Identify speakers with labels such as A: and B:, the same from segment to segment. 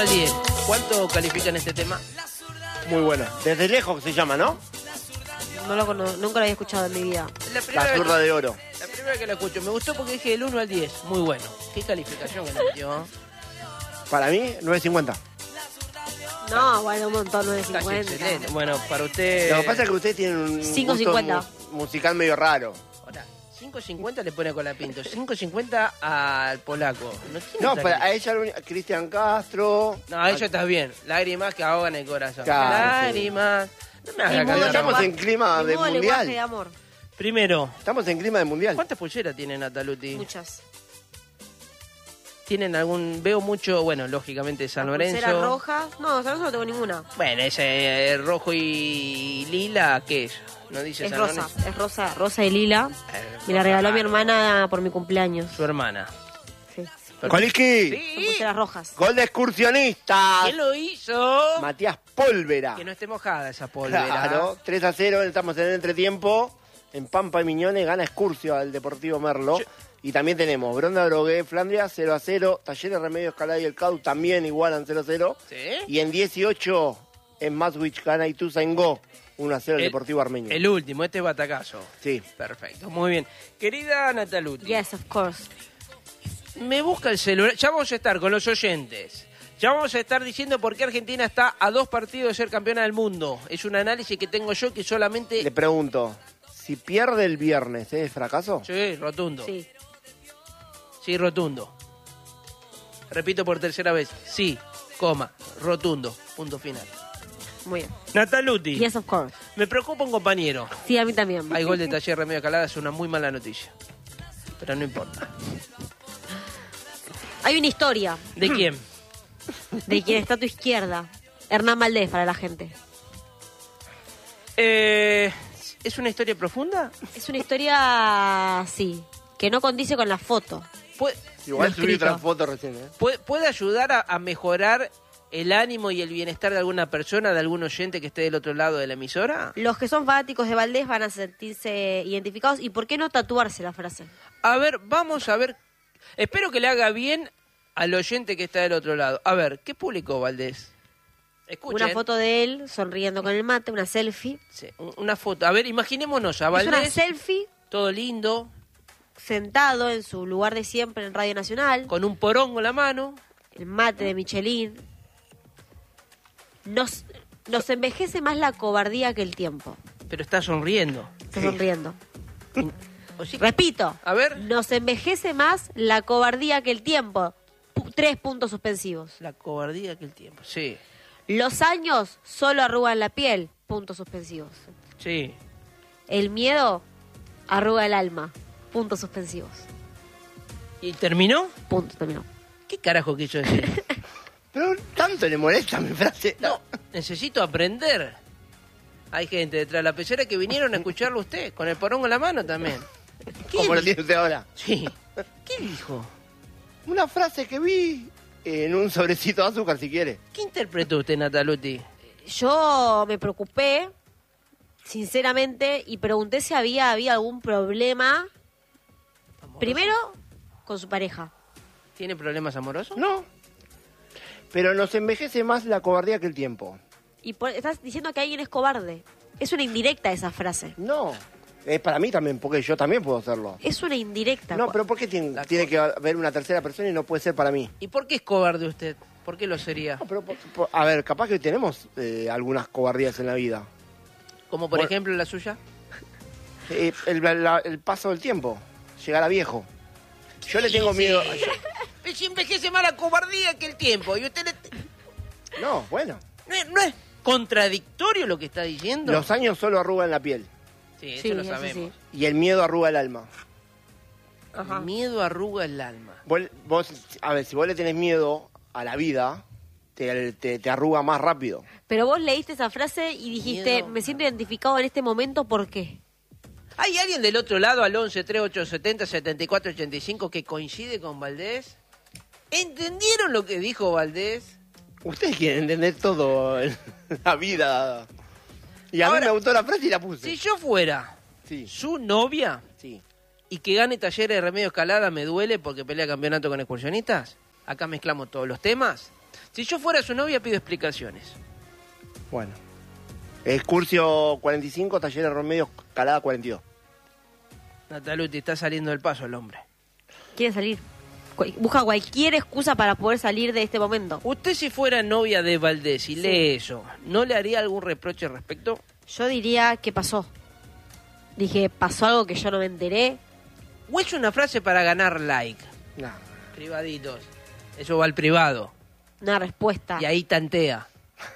A: al 10, ¿cuánto califican este tema?
B: Muy bueno. Desde lejos se llama, ¿no?
C: No lo conozco, nunca lo había escuchado en mi vida.
A: La primera
B: La
A: vez
B: zurda de oro.
A: La primera vez que la escucho, me gustó porque dije del 1 al 10. Muy bueno. ¿Qué calificación que le metió?
B: Para mí, 9.50.
C: No, bueno, un montón,
A: Casi
C: 9.50.
A: excelente. Bueno, para usted...
B: Lo que pasa es que ustedes tienen un
C: 5.50.
B: gusto musical medio raro.
A: Ahora, 5.50 le pone a Colapinto, 5.50 al polaco. No, tiene
B: No,
A: otra
B: pero a
A: calificación.
B: ella, Cristian Castro.
A: No, a ella está bien. Lágrimas que ahogan el corazón.
B: Claro,
A: Lágrimas. No me
C: Y
A: haga
C: modo
A: cantar.
B: Estamos
C: lenguaje-
B: en clima
C: y
B: de
C: modo lenguaje de
B: mundial.
C: amor.
A: Primero,
B: Estamos en clima de mundial.
A: ¿cuántas pulseras tiene Nataluti?
C: Muchas.
A: ¿Tienen algún...? Veo mucho, bueno, lógicamente San
C: Pulseras
A: Lorenzo.
C: rojas. No, San Lorenzo no tengo ninguna.
A: Bueno, ese rojo y lila, ¿qué es? ¿No dice
C: Es
A: San
C: rosa,
A: Lorenzo?
C: es rosa y lila. Me la
A: rosa
C: regaló mi
A: raro.
C: hermana por mi cumpleaños.
A: Su hermana.
C: Sí.
B: Coliqui,
C: Son
A: Sí.
C: pulseras rojas.
B: gol de excursionistas.
A: ¿Quién lo hizo?
B: Matías Pólvera.
A: Que no esté mojada esa pólvora.
B: Claro, 3-0, estamos en el entretiempo. En Pampa y Miñones gana Excursio al Deportivo Merlo.
A: Yo-
B: Y también tenemos Bronda Drogué, Flandria 0-0. Talleres Remedios Calá y el CAU también igualan 0-0.
A: ¿Sí?
B: Y en 18 en Maswich gana Ituzaingó 1-0 el Deportivo Armenio.
A: El último, este es batacazo.
B: Sí.
A: Perfecto, muy bien. Querida Nataluti,
C: Yes, of course.
A: me busca el celular. Ya vamos a estar con los oyentes. Ya vamos a estar diciendo por qué Argentina está a 2 partidos de ser campeona del mundo. Es un análisis que tengo yo que solamente...
B: Le pregunto, si pierde el viernes, ¿es fracaso?
A: Sí, rotundo.
C: Sí.
A: Sí, rotundo. Repito por tercera vez. Sí, coma, rotundo. Punto final.
C: Muy bien.
A: Nataluti,
C: Yes, of course.
A: me preocupa un compañero.
C: Sí, a mí también.
A: Hay gol de Taller Remedio Calada, es una muy mala noticia. Pero no importa.
C: Hay una historia
A: ¿De quién?
C: de quien está a tu izquierda. Hernán Valdés para la gente.
A: ¿Es una historia profunda?
C: Es una historia, sí, que no condice con la foto.
B: Igual
C: Lo
B: subí
C: escrito.
B: otra foto recién, ¿eh?
A: ¿Puede ayudar a mejorar el ánimo y el bienestar de alguna persona, de algún oyente que esté del otro lado de la emisora?
C: Los que son fanáticos de Valdés van a sentirse identificados. ¿Y por qué no tatuarse la frase?
A: A ver, vamos a ver. Espero que le haga bien al oyente que está del otro lado. A ver, ¿qué publicó Valdés? Escuchen.
C: Una foto de él sonriendo con el mate, una selfie.
A: Sí, una foto. A ver, imaginémonos a
C: Es una
A: Valdés,
C: selfie
A: todo lindo,
C: sentado en su lugar de siempre en Radio Nacional,
A: con un porongo en la mano.
C: el mate de Michelin. Nos envejece más la cobardía que el tiempo.
A: Pero está sonriendo.
C: Está sonriendo.
A: O sí-
C: Repito,
A: A ver.
C: nos envejece más la cobardía que el tiempo. 3 puntos suspensivos.
A: La cobardía que el tiempo. Sí,
C: Los años solo arrugan la piel. Puntos suspensivos.
A: sí.
C: El miedo arruga el alma. Puntos suspensivos.
A: ¿Y terminó?
C: Punto, terminó.
A: ¿Qué carajo quiso decir?
B: Pero tanto le molesta mi frase.
A: No, necesito aprender. Hay gente detrás de la pecera que vinieron a escucharlo usted, con el porongo en la mano también. ¿Qué
B: Como lo
A: di-
B: tiene usted ahora.
A: Sí. ¿Qué dijo?
B: Una frase que vi en un sobrecito de azúcar, si quiere.
A: ¿Qué interpretó usted, Nataluti?
C: Yo me preocupé, sinceramente, y pregunté si había algún problema. Primero, con su pareja.
A: ¿Tiene problemas amorosos?
B: No. Pero nos envejece más la cobardía que el tiempo.
C: Y estás diciendo que alguien es cobarde. Es una indirecta esa frase.
B: No. Es para mí también, porque yo también puedo hacerlo.
C: Es una indirecta.
B: No, pero ¿por qué tiene que haber una tercera persona y no puede ser para mí?
A: ¿Y por qué es cobarde usted? ¿Por qué lo sería?
B: No, pero, a ver, capaz que hoy tenemos algunas cobardías en la vida.
A: Como por
B: Bueno.
A: ejemplo la suya.
B: El paso del tiempo, llegar a viejo. Yo le tengo miedo.
A: Si envejece más la cobardía que el tiempo. Y usted
B: No, bueno.
A: ¿No es contradictorio lo que está diciendo?
B: Los años solo arrugan la piel.
A: Sí, eso
C: Sí,
A: lo
C: eso
A: sabemos.
C: sí.
B: Y el miedo arruga el alma.
C: Ajá.
A: El miedo arruga el alma.
B: Vos, a ver, si vos le tenés miedo a la vida, te arruga más rápido.
C: Pero vos leíste esa frase y dijiste,
A: Miedo.
C: me siento identificado en este momento, ¿por qué?
A: ¿Hay alguien del otro lado al 11 3870 7485 que coincide con Valdés? ¿Entendieron lo que dijo Valdés?
B: Ustedes quieren entender todo en la vida. Y a
A: Ahora,
B: mí me gustó la frase y la puse.
A: Si yo fuera
B: Sí,
A: su novia
B: sí.
A: y que gane Talleres de Remedio Escalada me duele porque pelea campeonato con excursionistas, acá mezclamos todos los temas. Si yo fuera su novia, pido explicaciones.
B: Bueno. Excursio 45, Talleres Remedios, Calada 42.
A: Nataluti, está saliendo del paso el hombre.
C: Quiere salir. Busca cualquier excusa para poder salir de este momento.
A: Usted, si fuera novia de Valdés y lee eso, ¿no le haría algún reproche al respecto?
C: Yo diría, ¿qué pasó? Dije, ¿pasó algo que yo no me enteré?
A: ¿O es una frase para ganar like?
B: No.
A: Privaditos. Eso va al privado.
C: Una respuesta.
A: Y ahí tantea.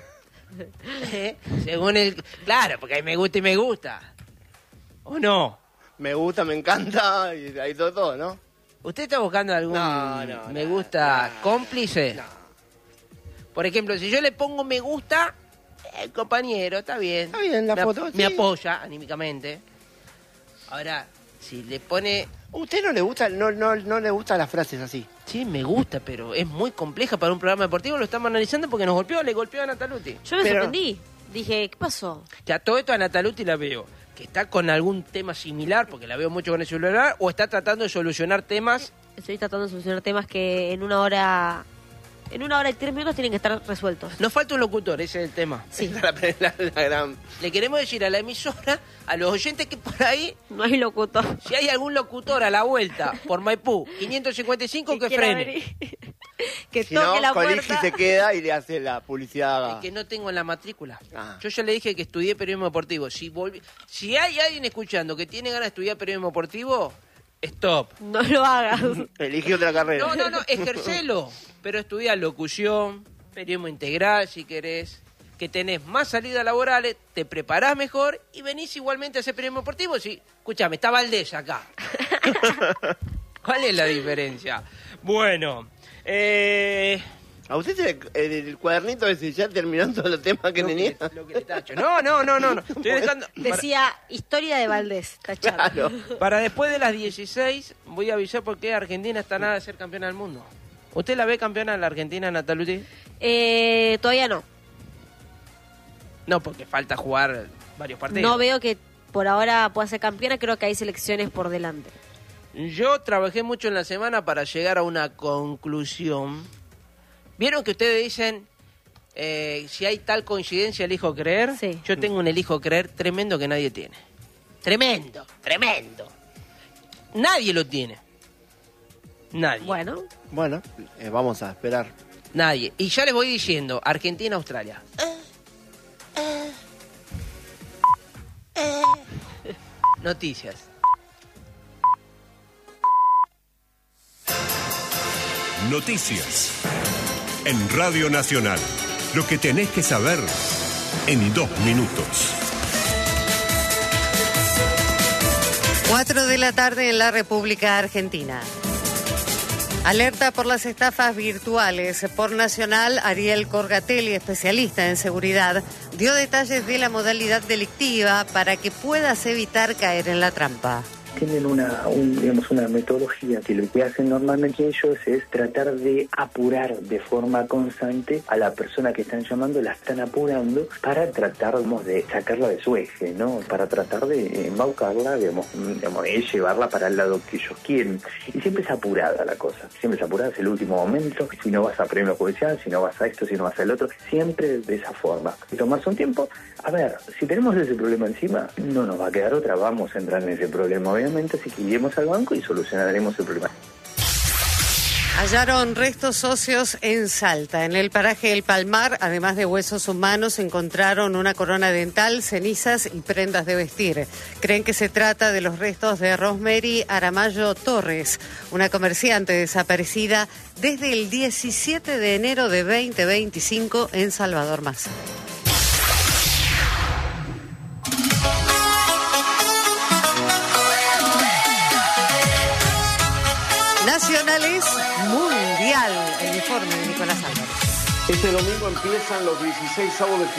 A: Según el... Claro, porque hay me gusta y me gusta. ¿O no?
B: Me gusta, me encanta, y ahí todo, ¿no?
A: ¿Usted está buscando algún me gusta cómplice?
B: No.
A: Por ejemplo, si yo le pongo me gusta, el compañero, está bien.
B: Está bien, la foto,
A: me
B: sí.
A: apoya anímicamente. Ahora, si le pone...
B: ¿Usted no le gusta, no le gustan las frases así?
A: Sí, me gusta, pero es muy compleja para un programa deportivo. Lo estamos analizando porque le golpeó a Nataluti.
C: Yo me
B: Pero-
C: sorprendí. Dije, ¿qué pasó?
A: Ya, todo esto a Nataluti la veo que está con algún tema similar, porque la veo mucho con el celular, o está tratando de solucionar temas.
C: Estoy tratando de solucionar temas que en una hora y 3 minutos tienen que estar resueltos.
A: Nos falta un locutor, ese es el tema.
C: Sí,
B: La gran...
A: Le queremos decir a la emisora, a los oyentes que por ahí,
C: no hay locutor.
A: si hay algún locutor a la vuelta por Maipú 555, que
C: quiera
A: frene.
C: venir. Que
B: Si
C: toque
B: no,
C: la
B: Coligi
C: puerta.
B: se queda y le hace la publicidad.
A: Es que no tengo en la matrícula.
B: Ah.
A: Yo ya le dije que estudié periodismo deportivo. Si hay alguien escuchando que tiene ganas de estudiar periodismo deportivo, stop.
C: No lo hagas.
B: Elige otra carrera.
A: No, ejercelo. Pero estudia locución, periodismo integral, si querés, que tenés más salidas laborales, te preparás mejor y venís igualmente a hacer periodismo deportivo. Sí, escúchame, está Valdés acá. ¿Cuál es la diferencia? Bueno,
B: ¿A usted el cuadernito ese ya terminó todos los temas que tenía?
A: lo que le tacho. No. Estoy dejando...
C: Decía, historia de Valdés. Tachado.
B: Claro.
A: Para después de las 16 voy a avisar por qué Argentina está nada de ser campeona del mundo. ¿Usted la ve campeona en la Argentina, Nataluti?
C: Todavía no.
A: No, porque falta jugar varios partidos.
C: No veo que por ahora pueda ser campeona. Creo que hay selecciones por delante.
A: Yo trabajé mucho en la semana para llegar a una conclusión. ¿Vieron que ustedes dicen, si hay tal coincidencia elijo creer?
C: Sí.
A: Yo tengo un elijo creer tremendo que nadie tiene. Tremendo. Nadie lo tiene. Nadie.
C: Bueno,
B: Bueno, vamos a esperar.
A: Nadie. Y ya les voy diciendo, Argentina-Australia. Noticias.
D: Noticias. En Radio Nacional. Lo que tenés que saber en 2 minutos.
E: 4 de la tarde en la República Argentina. Alerta por las estafas virtuales. Por Nacional, Ariel Corgatelli, especialista en seguridad, dio detalles de la modalidad delictiva para que puedas evitar caer en la trampa.
F: Tienen una metodología que lo que hacen normalmente ellos es tratar de apurar de forma constante a la persona que están llamando, la están apurando para tratar, de sacarla de su eje, ¿no? Para tratar de embaucarla, llevarla para el lado que ellos quieren. Y siempre es apurada la cosa, siempre es apurada, es el último momento, si no vas a premio judicial, si no vas a esto, si no vas a el otro, siempre de esa forma. Y tomarse un tiempo, a ver, si tenemos ese problema encima, no nos va a quedar otra, vamos a entrar en ese problema, obviamente, así que iremos al banco y solucionaremos el problema.
E: Hallaron restos óseos en Salta. En el paraje El Palmar, además de huesos humanos, encontraron una corona dental, cenizas y prendas de vestir. Creen que se trata de los restos de Rosemary Aramayo Torres, una comerciante desaparecida desde el 17 de enero de 2025 en Salvador Massa. Nacionales Mundial, el informe de Nicolás Álvarez.
G: Este domingo empiezan los 16 avos de final.